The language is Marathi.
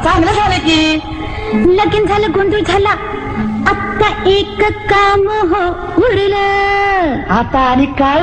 चांगलं झालं की. लगीन झालं, गोंधळ झाला, आता एक काम हो उरलं. आता आणि काय